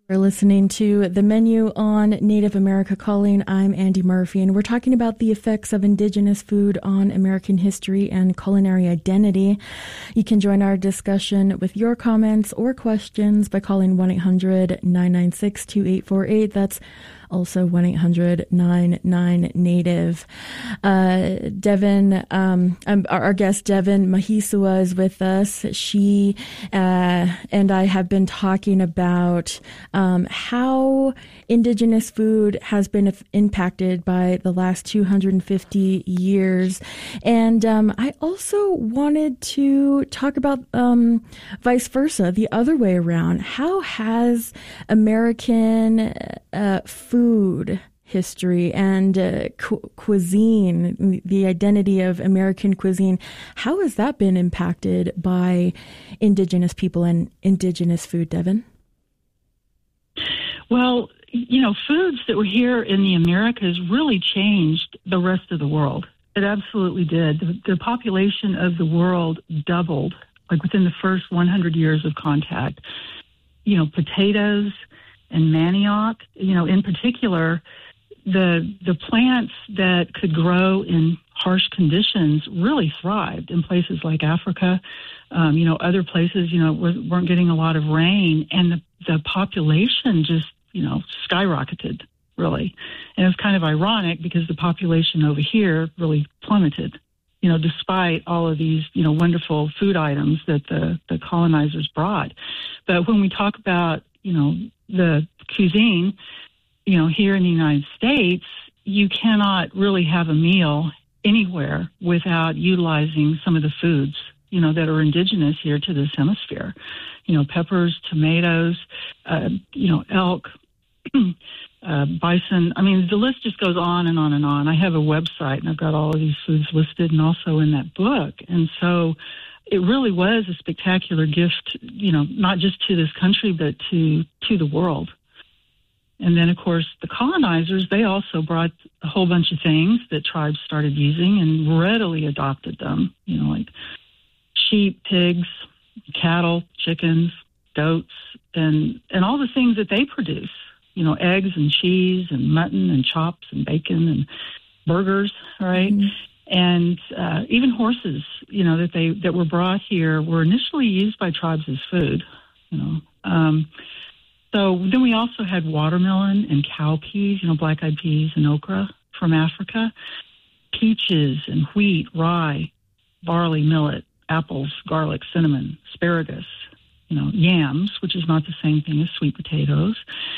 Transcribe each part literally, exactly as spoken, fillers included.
We're listening to The Menu on Native America Calling. I'm Andy Murphy, and we're talking about the effects of indigenous food on American history and culinary identity. You can join our discussion with your comments or questions by calling one eight hundred nine nine six two eight four eight. That's also one eight hundred nine nine native. Uh, Devin, um, um, our, our guest Devin Mahisua is with us. She uh, and I have been talking about um, how indigenous food has been impacted by the last two hundred fifty years. And um, I also wanted to talk about um, vice versa, the other way around. How has American uh, food Food history and uh, cu- cuisine, the identity of American cuisine, how has that been impacted by indigenous people and indigenous food, Devin? Well, you know, foods that were here in the Americas really changed the rest of the world. It absolutely did. The, the population of the world doubled, like within the first one hundred years of contact. You know, potatoes and manioc, you know, in particular, the the plants that could grow in harsh conditions really thrived in places like Africa. Um, you know, other places, you know, weren't getting a lot of rain, and the, the population just, you know, skyrocketed, really. And it was kind of ironic because the population over here really plummeted, you know, despite all of these, you know, wonderful food items that the, the colonizers brought. But when we talk about, you know, the cuisine, you know, here in the United States, you cannot really have a meal anywhere without utilizing some of the foods, you know, that are indigenous here to this hemisphere. You know, peppers, tomatoes, uh, you know, elk, uh, bison. I mean, the list just goes on and on and on. I have a website, and I've got all of these foods listed and also in that book. And so it really was a spectacular gift, you know, not just to this country, but to, to the world. And then, of course, the colonizers, they also brought a whole bunch of things that tribes started using and readily adopted them, you know, like sheep, pigs, cattle, chickens, goats, and, and all the things that they produce, you know, eggs and cheese and mutton and chops and bacon and burgers, right? Mm-hmm. And uh, even horses, you know, that they that were brought here were initially used by tribes as food, you know. Um, so then we also had watermelon and cowpeas, you know, black-eyed peas and okra from Africa, peaches and wheat, rye, barley, millet, apples, garlic, cinnamon, asparagus, you know, yams, which is not the same thing as sweet potatoes.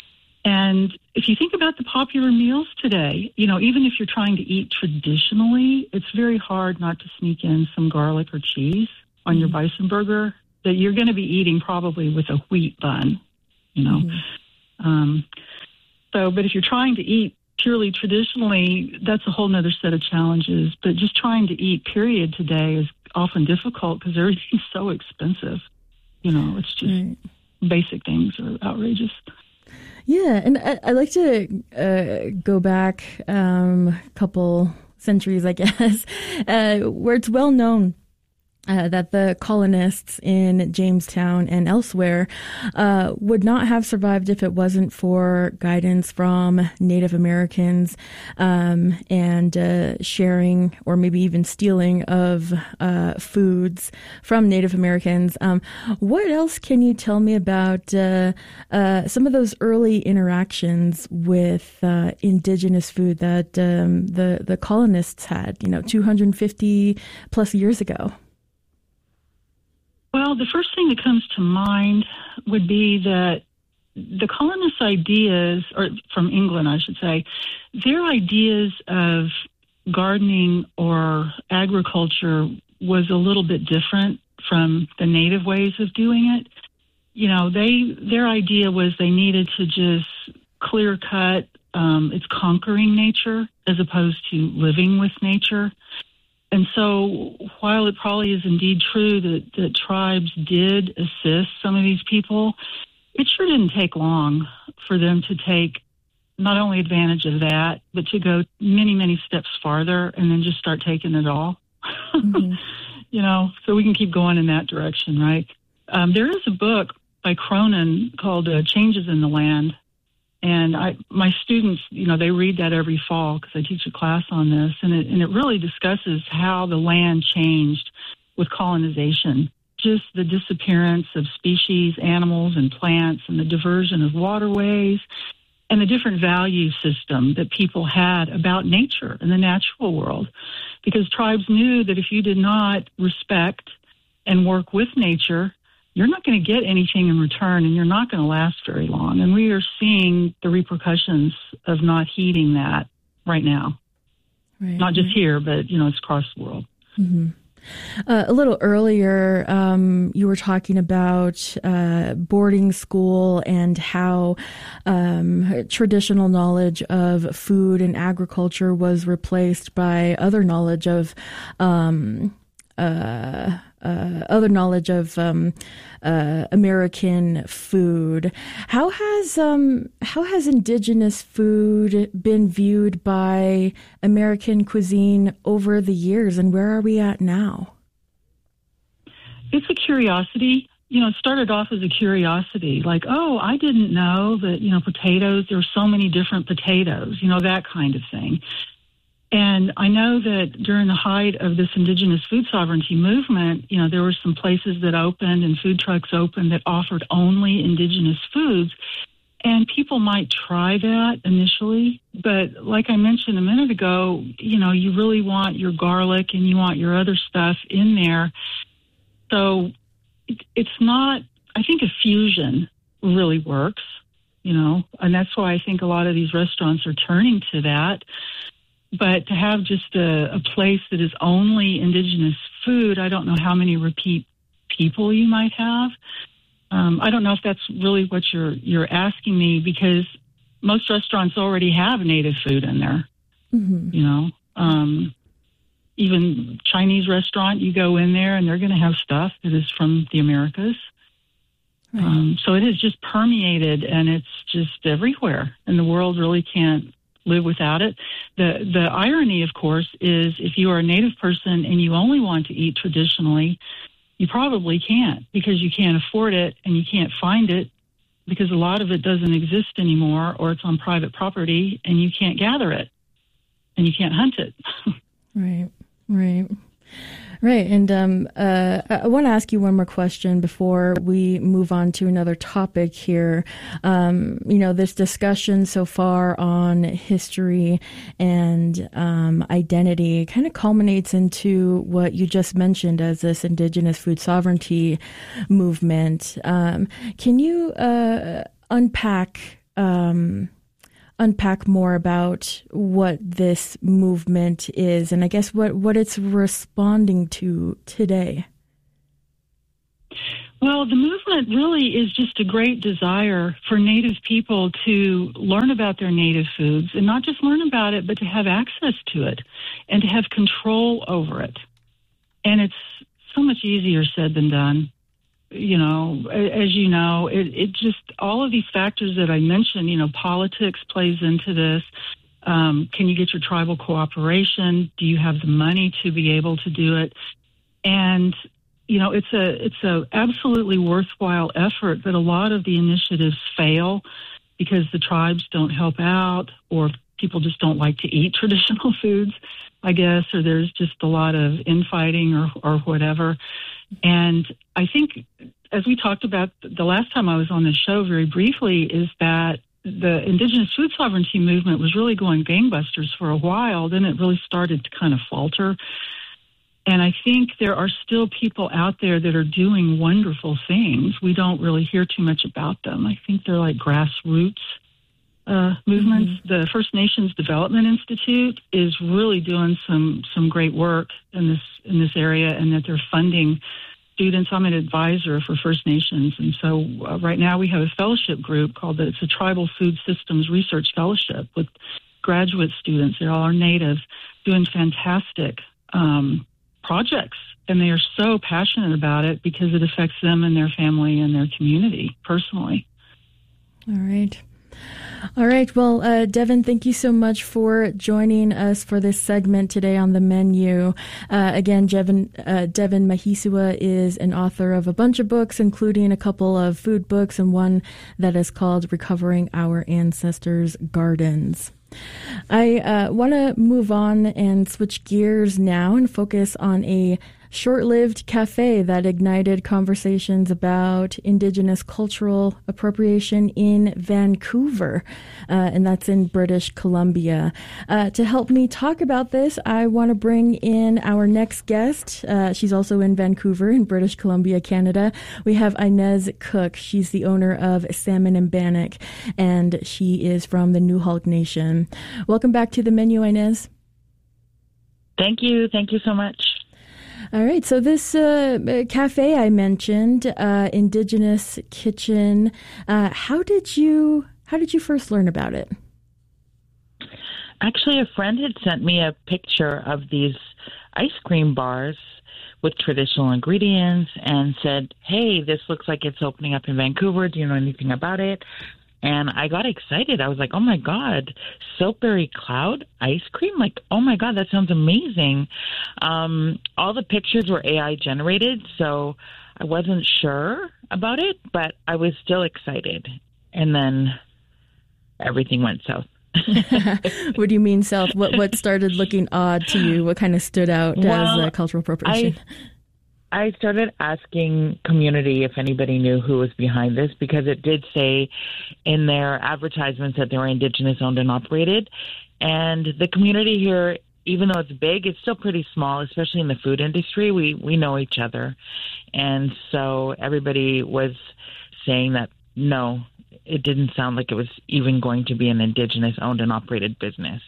And if you think about the popular meals today, you know, even if you're trying to eat traditionally, it's very hard not to sneak in some garlic or cheese on your bison burger that you're going to be eating probably with a wheat bun, you know. Mm-hmm. Um, so, but if you're trying to eat purely traditionally, that's a whole nother set of challenges. But just trying to eat, period, today is often difficult because everything's so expensive. You know, it's just right. Basic things are outrageous. Yeah, and I, I like to uh, go back um, a couple centuries, I guess, uh, where it's well known uh, that the colonists in Jamestown and elsewhere uh, would not have survived if it wasn't for guidance from Native Americans um, and uh, sharing or maybe even stealing of uh, foods from Native Americans. Um, what else can you tell me about uh, uh, some of those early interactions with uh, indigenous food that um, the, the colonists had, you know, two hundred fifty plus years ago? Well, the first thing that comes to mind would be that the colonists' ideas, or from England, I should say, their ideas of gardening or agriculture was a little bit different from the native ways of doing it. You know, they their idea was they needed to just clear cut um, its conquering nature as opposed to living with nature. And so while it probably is indeed true that, that tribes did assist some of these people, it sure didn't take long for them to take not only advantage of that, but to go many, many steps farther and then just start taking it all. Mm-hmm. You know, so we can keep going in that direction, right? Um, there is a book by Cronin called uh, Changes in the Land. And I, my students, you know, they read that every fall because I teach a class on this. And it, and it really discusses how the land changed with colonization. Just the disappearance of species, animals, and plants, and the diversion of waterways, and the different value system that people had about nature and the natural world. Because tribes knew that if you did not respect and work with nature, you're not going to get anything in return, and you're not going to last very long. And we are seeing the repercussions of not heeding that right now. Right. Not just here, but, you know, it's across the world. Mm-hmm. Uh, a little earlier, um, you were talking about uh, boarding school and how um, traditional knowledge of food and agriculture was replaced by other knowledge of um, uh, uh, other knowledge of um, uh, American food. How has um, how has indigenous food been viewed by American cuisine over the years, and where are we at now? It's a curiosity. You know, it started off as a curiosity, like, oh, I didn't know that, you know, potatoes, there are so many different potatoes, you know, that kind of thing. And I know that during the height of this indigenous food sovereignty movement, you know, there were some places that opened and food trucks opened that offered only indigenous foods. And people might try that initially. But like I mentioned a minute ago, you know, you really want your garlic and you want your other stuff in there. So it, it's not, I think a fusion really works, you know, and that's why I think a lot of these restaurants are turning to that. But to have just a, a place that is only indigenous food, I don't know how many repeat people you might have. Um, I don't know if that's really what you're you're asking me, because most restaurants already have native food in there. Mm-hmm. You know, um, even Chinese restaurant, you go in there and they're going to have stuff that is from the Americas. Right. Um, so it has just permeated, and it's just everywhere, and the world really can't live without it. The the irony, of course, is if you are a Native person and you only want to eat traditionally, you probably can't, because you can't afford it and you can't find it, because a lot of it doesn't exist anymore, or it's on private property and you can't gather it and you can't hunt it. Right, right. Right. And um, uh, I want to ask you one more question before we move on to another topic here. Um, you know, this discussion so far on history and um, identity kind of culminates into what you just mentioned as this indigenous food sovereignty movement. Um, can you uh, unpack um unpack more about what this movement is, and I guess what, what it's responding to today? Well, the movement really is just a great desire for Native people to learn about their native foods, and not just learn about it, but to have access to it and to have control over it. And it's so much easier said than done. You know, as you know, it, it just, all of these factors that I mentioned, you know, politics plays into this. Um, can you get your tribal cooperation? Do you have the money to be able to do it? And, you know, it's a, it's a absolutely worthwhile effort, but a lot of the initiatives fail because the tribes don't help out, or people just don't like to eat traditional foods, I guess, or there's just a lot of infighting or, or whatever. And I think, as we talked about the last time I was on the show very briefly, is that the indigenous food sovereignty movement was really going gangbusters for a while. Then it really started to kind of falter. And I think there are still people out there that are doing wonderful things. We don't really hear too much about them. I think they're like grassroots uh, movements. Mm-hmm. The First Nations Development Institute is really doing some some great work in this in this area, and that they're funding students. I'm an advisor for First Nations, and so uh, right now we have a fellowship group called the, it's a Tribal Food Systems Research Fellowship with graduate students. They all are Native, doing fantastic um, projects, and they are so passionate about it because it affects them and their family and their community personally. All right. All right. Well, uh, Devin, thank you so much for joining us for this segment today on The Menu. Uh, again, Devin, uh, Devin Mahisua is an author of a bunch of books, including a couple of food books and one that is called Recovering Our Ancestors' Gardens. I uh, want to move on and switch gears now and focus on a short-lived cafe that ignited conversations about Indigenous cultural appropriation in Vancouver, uh, and that's in British Columbia. Uh, to help me talk about this, I want to bring in our next guest. Uh, she's also in Vancouver in British Columbia, Canada. We have Inez Cook. She's the owner of Salmon and Bannock, and she is from the Newhalk Nation. Welcome back to The Menu, Inez. Thank you. Thank you so much. All right. So this uh, cafe I mentioned, uh, Indigenous Kitchen. Uh, how did you how did you first learn about it? Actually, a friend had sent me a picture of these ice cream bars with traditional ingredients and said, "Hey, this looks like it's opening up in Vancouver. Do you know anything about it?" And I got excited. I was like, oh, my God, Soapberry Cloud ice cream? Like, oh, my God, that sounds amazing. Um, all the pictures were A I generated, so I wasn't sure about it, but I was still excited. And then everything went south. What do you mean south? What what started looking odd to you? What kind of stood out well, as uh, cultural appropriation? I, I started asking community if anybody knew who was behind this, because it did say in their advertisements that they were Indigenous owned and operated. And the community here, even though it's big, it's still pretty small, especially in the food industry. We, we know each other. And so everybody was saying that, no, it didn't sound like it was even going to be an Indigenous owned and operated business.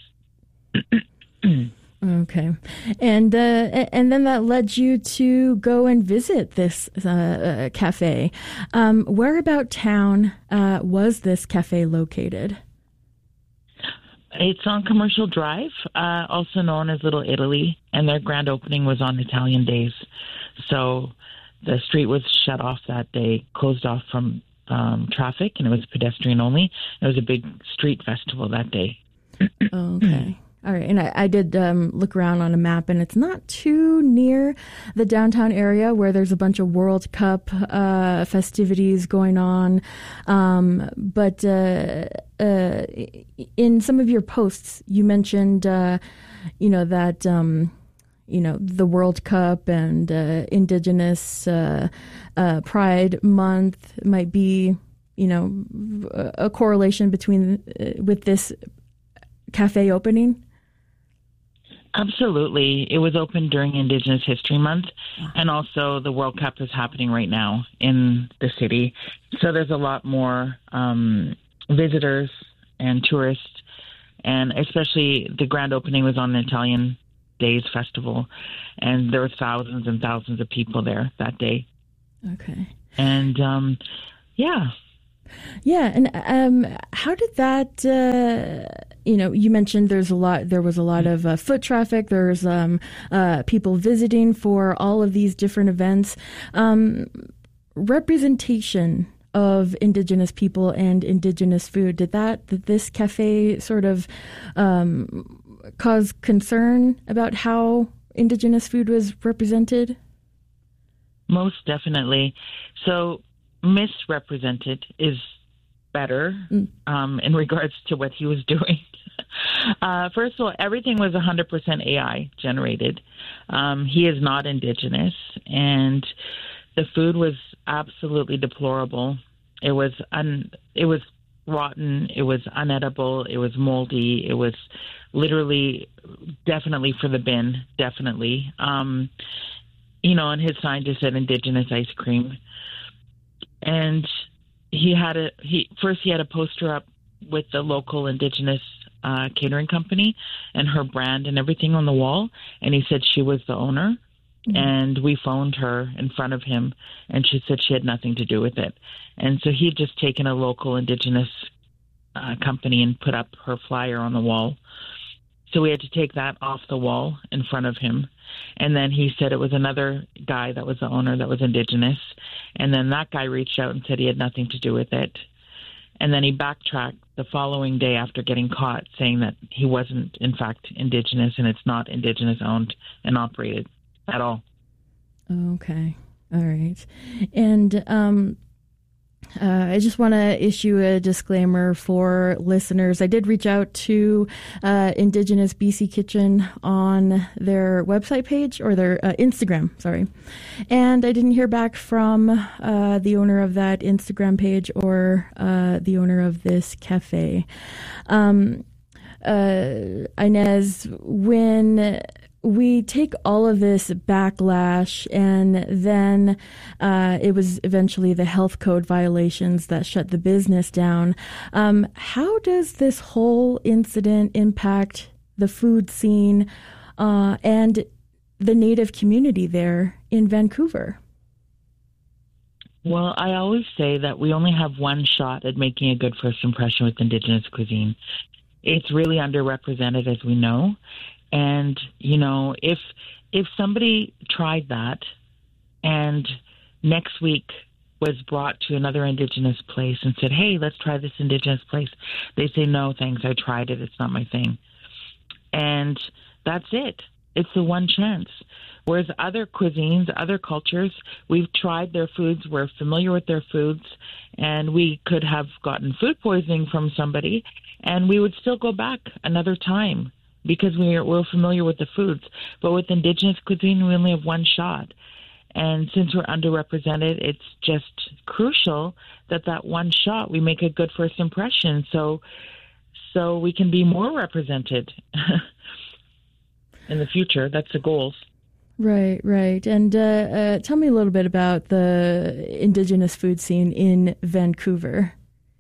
Okay. And uh, and then that led you to go and visit this uh, uh, cafe. Um, where about town uh, was this cafe located? It's on Commercial Drive, uh, also known as Little Italy, and their grand opening was on Italian days. So the street was shut off that day, closed off from um, traffic, and it was pedestrian only. It was a big street festival that day. Okay. All right, and I, I did um, look around on a map, and it's not too near the downtown area where there's a bunch of World Cup uh, festivities going on. Um, but uh, uh, in some of your posts, you mentioned, uh, you know, that, um, you know, the World Cup and uh, Indigenous uh, uh, Pride Month might be, you know, a correlation between uh, with this cafe opening. Absolutely. It was opened during Indigenous History Month, and also the World Cup is happening right now in the city. So there's a lot more um, visitors and tourists, and especially the grand opening was on the Italian Days Festival, and there were thousands and thousands of people there that day. Okay. And, um, yeah. Yeah, and um, how did that? Uh, you know, you mentioned there's a lot. There was a lot of uh, foot traffic. There's um, uh, people visiting for all of these different events. Um, representation of Indigenous people and Indigenous food. Did that? Did this cafe sort of um, cause concern about how Indigenous food was represented? Most definitely. So. Misrepresented is better mm. um, in regards to what he was doing. uh, first of all, everything was one hundred percent A I generated. Um, he is not Indigenous, and the food was absolutely deplorable. It was un- it was rotten. It was unedible. It was moldy. It was literally definitely for the bin, definitely. Um, you know, and his sign just said Indigenous ice cream. And he had a he first he had a poster up with the local Indigenous uh, catering company and her brand and everything on the wall, and he said she was the owner. Mm-hmm. And we phoned her in front of him, and she said she had nothing to do with it. And so he'd just taken a local Indigenous uh, company and put up her flyer on the wall. So we had to take that off the wall in front of him. And then he said it was another guy that was the owner that was Indigenous. And then that guy reached out and said he had nothing to do with it. And then he backtracked the following day after getting caught, saying that he wasn't, in fact, Indigenous and it's not Indigenous owned and operated at all. Okay. All right. And um, uh, I just want to issue a disclaimer for listeners. I did reach out to uh, Indigenous B C Kitchen on their website page or their uh, Instagram, sorry. And I didn't hear back from uh, the owner of that Instagram page or uh, the owner of this cafe. Um, uh, Inez, when we take all of this backlash and then uh, it was eventually the health code violations that shut the business down. Um, how does this whole incident impact the food scene uh, and the Native community there in Vancouver? Well, I always say that we only have one shot at making a good first impression with Indigenous cuisine. It's really underrepresented, as we know. And, you know, if if somebody tried that and next week was brought to another Indigenous place and said, hey, let's try this Indigenous place, they say, no, thanks, I tried it. It's not my thing. And that's it. It's the one chance. Whereas other cuisines, other cultures, we've tried their foods, we're familiar with their foods, and we could have gotten food poisoning from somebody, and we would still go back another time, because we're, we're familiar with the foods. But with Indigenous cuisine, we only have one shot. And since we're underrepresented, it's just crucial that that one shot, we make a good first impression so so we can be more represented in the future. That's the goals. Right, right. And uh, uh, tell me a little bit about the Indigenous food scene in Vancouver.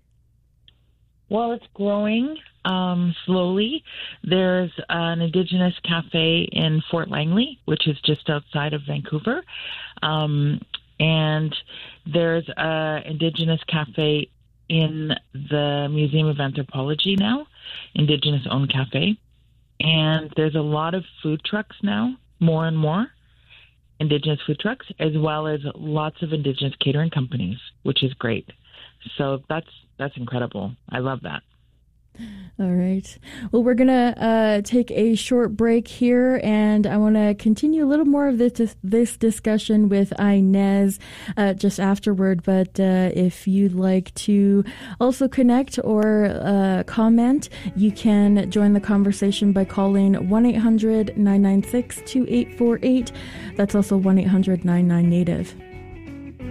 Well, it's growing. Um, slowly. There's an Indigenous cafe in Fort Langley, which is just outside of Vancouver. Um, and there's an Indigenous cafe in the Museum of Anthropology now, Indigenous-owned cafe. And there's a lot of food trucks now, more and more Indigenous food trucks, as well as lots of Indigenous catering companies, which is great. So that's that's incredible. I love that. All right. Well, we're going to uh, take a short break here, and I want to continue a little more of this this discussion with Inez uh, just afterward. But uh, if you'd like to also connect or uh, comment, you can join the conversation by calling one eight hundred nine nine six two eight four eight. That's also one eight hundred nine nine Native.